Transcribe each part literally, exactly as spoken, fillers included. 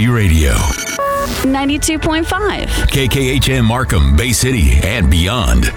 Happy Radio. ninety-two point five. K K H M Markham, Bay City, and beyond.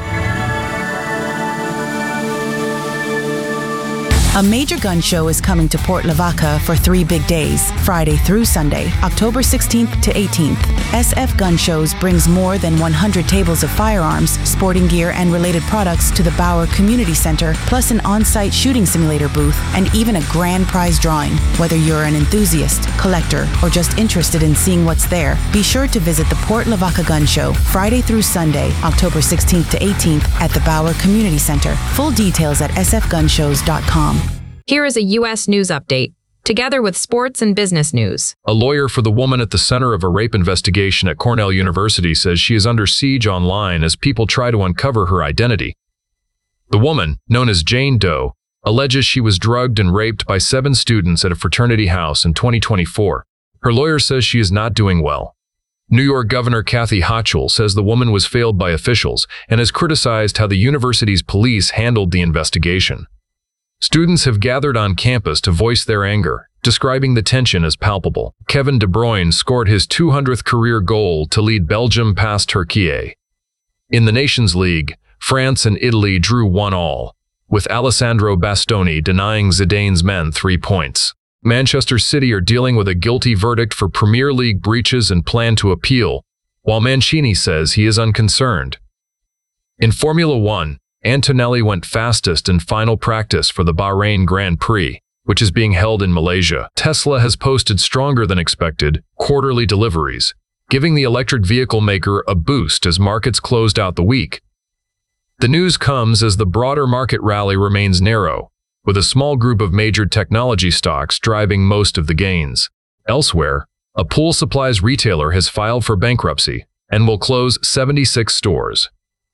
A major gun show is coming to Port Lavaca for three big days, Friday through Sunday, October sixteenth to eighteenth. S F Gun Shows brings more than one hundred tables of firearms, sporting gear, and related products to the Bauer Community Center, plus an on-site shooting simulator booth, and even a grand prize drawing. Whether you're an enthusiast, collector, or just interested in seeing what's there, be sure to visit the Port Lavaca Gun Show, Friday through Sunday, October sixteenth to eighteenth, at the Bauer Community Center. Full details at s f gun shows dot com. Here is a U S news update, together with sports and business news. A lawyer for the woman at the center of a rape investigation at Cornell University says she is under siege online as people try to uncover her identity. The woman, known as Jane Doe, alleges she was drugged and raped by seven students at a fraternity house in twenty twenty-four. Her lawyer says she is not doing well. New York Governor Kathy Hochul says the woman was failed by officials and has criticized how the university's police handled the investigation. Students have gathered on campus to voice their anger, describing the tension as palpable. Kevin De Bruyne scored his two hundredth career goal to lead Belgium past Turkey. In the Nations League, France and Italy drew one all, with Alessandro Bastoni denying Zidane's men three points. Manchester City are dealing with a guilty verdict for Premier League breaches and plan to appeal, while Mancini says he is unconcerned. In Formula One, Antonelli went fastest in final practice for the Bahrain Grand Prix, which is being held in Malaysia. Tesla has posted stronger than expected quarterly deliveries, giving the electric vehicle maker a boost as markets closed out the week. The news comes as the broader market rally remains narrow, with a small group of major technology stocks driving most of the gains. Elsewhere, a pool supplies retailer has filed for bankruptcy and will close seventy-six stores.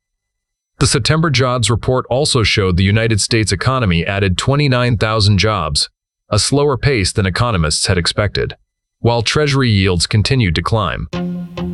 The September jobs report also showed the United States economy added twenty-nine thousand jobs, a slower pace than economists had expected, while Treasury yields continued to climb.